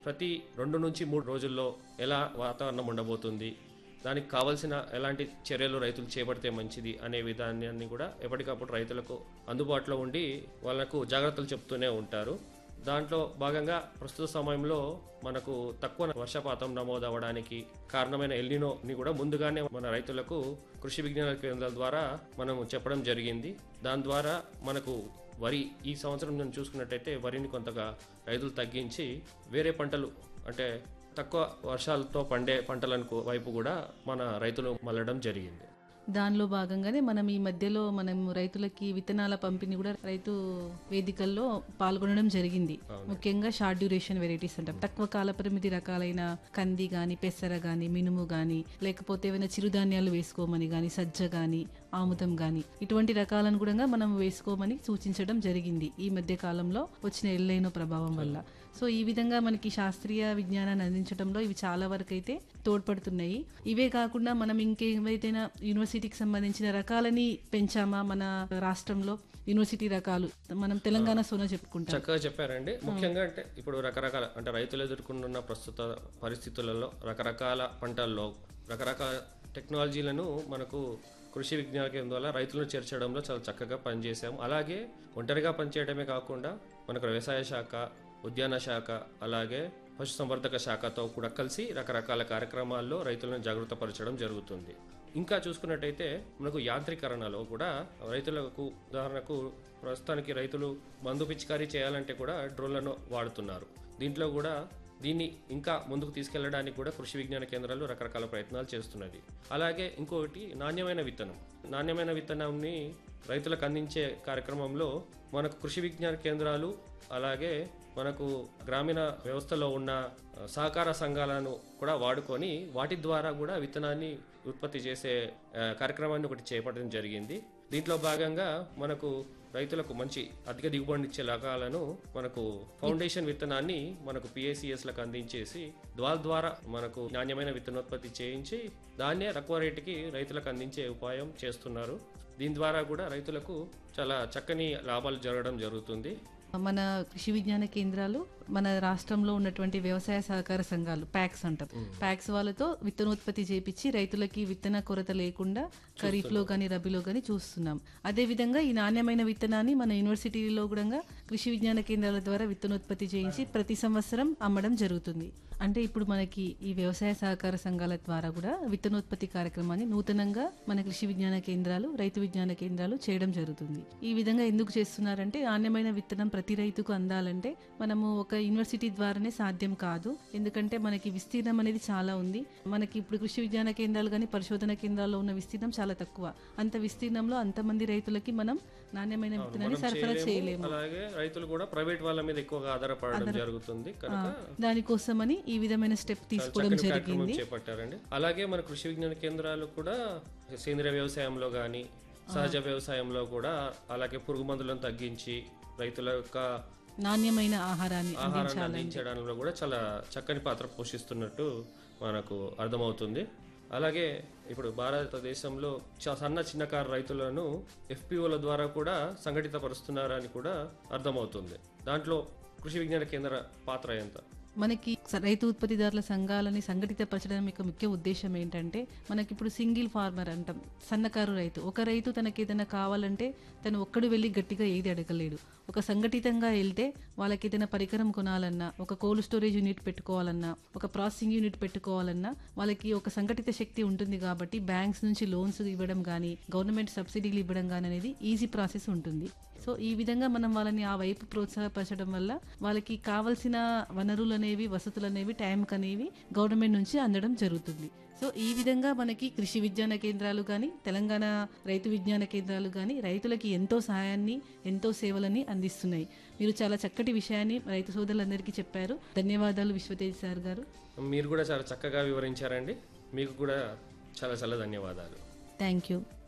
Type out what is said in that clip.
ప్రతి 2-3 రోజుల్లో ఎలా వాతావరణం ఉండబోతుంది, దానికి కావాల్సిన ఎలాంటి చర్యలు రైతులు చేపడితే మంచిది అనే విధానాన్ని కూడా ఎప్పటికప్పుడు రైతులకు అందుబాటులో ఉండి వాళ్ళకు జాగ్రత్తలు చెప్తూనే ఉంటారు. దాంట్లో భాగంగా ప్రస్తుత సమయంలో మనకు తక్కువ వర్షపాతం నమోదవడానికి కారణమైన ఎల్నినోని కూడా ముందుగానే మన రైతులకు కృషి విజ్ఞాన కేంద్రాల ద్వారా మనం చెప్పడం జరిగింది. దాని ద్వారా మనకు వరి ఈ సంవత్సరం మనం చూసుకున్నట్టయితే వరిని కొంతగా రైతులు తగ్గించి వేరే పంటలు అంటే తక్కువ వర్షాలతో పండే పంటలకు వైపు కూడా మన రైతులు మళ్ళడం జరిగింది. దానిలో భాగంగానే మనం ఈ మధ్యలో మనం రైతులకి విత్తనాల పంపిణీ కూడా రైతు వేదికల్లో పాల్గొనడం జరిగింది. ముఖ్యంగా షార్ట్ డ్యూరేషన్ వెరైటీస్ అంటాం, తక్కువ కాల పరిమితి రకాలైన కంది గాని, పెసర గాని, మినుము గాని, లేకపోతే ఏమైనా చిరుధాన్యాలు వేసుకోమని గాని, సజ్జ గాని, ఆముదం గాని ఇటువంటి రకాలను కూడా మనం వేసుకోమని సూచించడం జరిగింది ఈ మధ్య కాలంలో వచ్చిన ఎల్లైనో ప్రభావం వల్ల. సో ఈ విధంగా మనకి శాస్త్రీయ విజ్ఞానాన్ని అందించడంలో ఇవి చాలా వరకు అయితే తోడ్పడుతున్నాయి. ఇవే కాకుండా మనం ఇంకేవైతేనా యూనివర్సిటీకి సంబంధించిన రకాలని పెంచామా మన రాష్ట్రంలో? యూనివర్సిటీ రకాలు మనం తెలంగాణ సోనా చెప్పుకుంటాం. చక్కగా చెప్పారండి. ముఖ్యంగా అంటే ఇప్పుడు రకరకాల అంటే రైతులు ఎదుర్కొంటున్న ప్రస్తుత పరిస్థితులలో రకరకాల పంటల్లో రకరకాల టెక్నాలజీలను మనకు కృషి విజ్ఞాన కేంద్రం వల్ల రైతులను చేర్చడంలో చాలా చక్కగా పనిచేసాం. అలాగే ఒంటరిగా పనిచేయడమే కాకుండా మనకు వ్యవసాయ శాఖ, ఉద్యాన శాఖ, అలాగే పశుసంవర్ధక శాఖతో కూడా కలిసి రకరకాల కార్యక్రమాల్లో రైతులను జాగృతపరచడం జరుగుతుంది. ఇంకా చూసుకున్నట్టయితే మనకు యాంత్రీకరణలో కూడా రైతులకు ఉదాహరణకు ప్రస్తుతానికి రైతులు మందు పిచికారీ చేయాలంటే కూడా డ్రోన్లను వాడుతున్నారు. దీంట్లో కూడా దీన్ని ఇంకా ముందుకు తీసుకెళ్లడానికి కూడా కృషి విజ్ఞాన కేంద్రాలు రకరకాల ప్రయత్నాలు చేస్తున్నది. అలాగే ఇంకొకటి నాణ్యమైన విత్తనం. నాణ్యమైన విత్తనాన్ని రైతులకు అందించే కార్యక్రమంలో మనకు కృషి విజ్ఞాన కేంద్రాలు అలాగే మనకు గ్రామీణ వ్యవస్థలో ఉన్న సహకార సంఘాలను కూడా వాడుకొని వాటి ద్వారా కూడా విత్తనాన్ని ఉత్పత్తి చేసే కార్యక్రమాన్ని ఒకటి చేపట్టడం జరిగింది. దీంట్లో భాగంగా మనకు రైతులకు మంచి అధిక దిగుబడినిచ్చే రకాలను మనకు ఫౌండేషన్ విత్తనాన్ని మనకు PACSలకు అందించేసి ద్వారా మనకు నాణ్యమైన విత్తనోత్పత్తి చేయించి దాన్నే తక్కువ రేటుకి రైతులకు అందించే ఉపాయం చేస్తున్నారు. దీని ద్వారా కూడా రైతులకు చాలా చక్కని లాభాలు జరగడం జరుగుతుంది. మన కృషి విజ్ఞాన కేంద్రాలు మన రాష్ట్రంలో ఉన్నటువంటి వ్యవసాయ సహకార సంఘాలు ప్యాక్స్ అంటాం, ప్యాక్స్ వాళ్ళతో విత్తనోత్పత్తి చేపించి రైతులకి విత్తన కొరత లేకుండా ఖరీఫ్ లో గానీ రబీలో గానీ చూస్తున్నాం. అదే విధంగా ఈ నాణ్యమైన విత్తనాన్ని మన యూనివర్సిటీలో కూడా కృషి విజ్ఞాన కేంద్రాల ద్వారా విత్తనోత్పత్తి చేయించి ప్రతి సంవత్సరం అమ్మడం జరుగుతుంది. అంటే ఇప్పుడు మనకి ఈ వ్యవసాయ సహకార సంఘాల ద్వారా కూడా విత్తనోత్పత్తి కార్యక్రమాన్ని నూతనంగా మన కృషి విజ్ఞాన కేంద్రాలు, రైతు విజ్ఞాన కేంద్రాలు చేయడం జరుగుతుంది. ఈ విధంగా ఎందుకు చేస్తున్నారంటే నాణ్యమైన విత్తనం ప్రతి రైతుకు అందాలంటే మనము ఒక యూనివర్సిటీ ద్వారానే సాధ్యం కాదు. ఎందుకంటే మనకి విస్తీర్ణం అనేది చాలా ఉంది. మనకి ఇప్పుడు కృషి విజ్ఞాన కేంద్రాలు కానీ పరిశోధన కేంద్రాల్లో ఉన్న విస్తీర్ణం చాలా తక్కువ. అంత విస్తీర్ణంలో అంతమంది రైతులకి మనం నాణ్యమైన విత్తనాన్ని సరఫరా చేయలేము. అలాగే రైతులు కూడా ప్రైవేట్ వాళ్ళ మీద ఎక్కువగా ఆధారపడడం జరుగుతుంది. దానికోసమని ఈ విధమైన స్టెప్ తీసుకోవడం జరిగింది, చేపట్టారండి. అలాగే మన కృషి విజ్ఞాన కేంద్రాలు కూడా సేంద్రియ వ్యవసాయంలో గానీ సహజ వ్యవసాయంలో కూడా అలాగే పురుగు మందులను తగ్గించి రైతుల యొక్క నాణ్యమైన ఆహారాన్ని అందించడంలో కూడా చాలా చక్కని పాత్ర పోషిస్తున్నట్టు మనకు అర్థమవుతుంది. అలాగే ఇప్పుడు భారతదేశంలో సన్న చిన్నకారు రైతులను FPOల ద్వారా కూడా సంఘటితపరుస్తున్నారని కూడా అర్థమవుతుంది. దాంట్లో కృషి విజ్ఞాన కేంద్ర పాత్ర ఎంత? మనకి రైతు ఉత్పత్తిదారుల సంఘాలని సంఘటితపరచడం యొక్క ముఖ్య ఉద్దేశం ఏంటంటే మనకి ఇప్పుడు సింగిల్ ఫార్మర్ అంటాం, సన్నకారు రైతు. ఒక రైతు తనకి ఏదైనా కావాలంటే తను ఒక్కడు వెళ్ళి గట్టిగా ఏది అడగలేడు. ఒక సంఘటితంగా వెళ్తే వాళ్ళకి ఏదైనా పరికరం కొనాలన్నా, ఒక కోల్డ్ స్టోరేజ్ యూనిట్ పెట్టుకోవాలన్నా, ఒక ప్రాసెసింగ్ యూనిట్ పెట్టుకోవాలన్నా వాళ్ళకి ఒక సంఘటిత శక్తి ఉంటుంది. కాబట్టి బ్యాంక్స్ నుంచి లోన్స్ ఇవ్వడం కానీ, గవర్నమెంట్ సబ్సిడీలు ఇవ్వడం కానీ అనేది ఈజీ ప్రాసెస్ ఉంటుంది. సో ఈ విధంగా మనం వాళ్ళని ఆ వైపు ప్రోత్సాహపరచడం వల్ల వాళ్ళకి కావాల్సిన వనరులు అనేవి, వసతులు అనేవి టైంకి అనేవి గవర్నమెంట్ నుంచి అందడం జరుగుతుంది. సో ఈ విధంగా మనకి కృషి విజ్ఞాన కేంద్రాలు కానీ, తెలంగాణ రైతు విజ్ఞాన కేంద్రాలు కానీ రైతులకి ఎంతో సహాయాన్ని, ఎంతో సేవలని అందిస్తున్నాయి. మీరు చాలా చక్కటి విషయాన్ని రైతు సోదరులందరికీ చెప్పారు. ధన్యవాదాలు విశ్వతేజ్ సార్ గారు. మీరు కూడా చాలా చక్కగా వివరించారండి. మీకు కూడా చాలా చాలా ధన్యవాదాలు. Thank you.